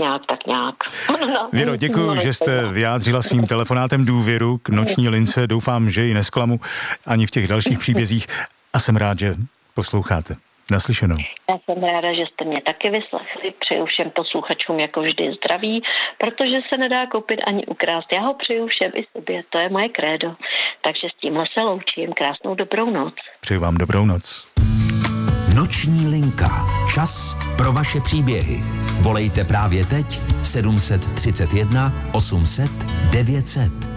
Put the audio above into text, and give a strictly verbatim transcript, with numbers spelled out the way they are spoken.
nějak, tak nějak. Věro, děkuji, že jste vyjádřila svým telefonátem důvěru k noční lince. Doufám, že ji nesklamu ani v těch dalších příbězích a jsem rád, že posloucháte. Naslyšenou. Já jsem ráda, že jste mě taky vyslechli. Přeju všem posluchačům jako vždy zdraví, protože se nedá koupit ani ukrást. Já ho přeju všem i sobě, to je moje krédo. Takže s tímhle se loučím. Krásnou dobrou noc. Přeju vám dobrou noc. Noční linka. Čas pro vaše příběhy. Volejte právě teď sedm set třicet jedna osm set devět set.